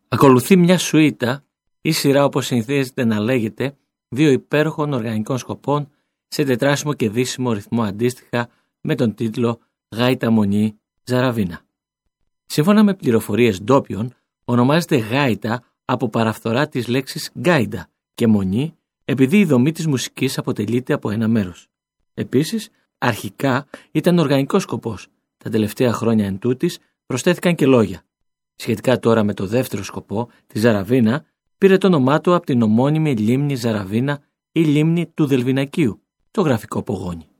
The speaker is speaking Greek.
Ακολουθεί μια σουίτα ή σειρά, όπως συνηθίζεται να λέγεται, δύο υπέροχων οργανικών σκοπών σε τετράσιμο και δίσιμο ρυθμό, αντίστοιχα με τον τίτλο «Γάιτα Μονή Ζαραβίνα». Σύμφωνα με πληροφορίες ντόπιων, ονομάζεται γάιτα από παραφθορά της λέξης γκάιντα και μονή, επειδή η δομή της μουσικής αποτελείται από ένα μέρος. Επίσης, αρχικά ήταν οργανικός σκοπός. Τα τελευταία χρόνια εν τούτης προσθέθηκαν και λόγια. Σχετικά τώρα με το δεύτερο σκοπό, τη Ζαραβίνα, πήρε το όνομά του από την ομώνυμη λίμνη Ζαραβίνα ή λίμνη του Δελβινακίου, το γραφικό πογόνι.